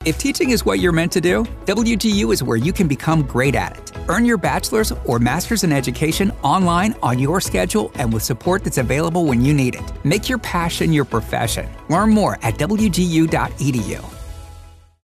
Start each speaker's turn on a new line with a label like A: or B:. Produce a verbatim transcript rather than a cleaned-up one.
A: If teaching is what you're meant to do, W G U is where you can become great at it. Earn your bachelor's or master's in education online on your schedule and with support that's available when you need it. Make your passion your profession. Learn more at W G U dot E D U.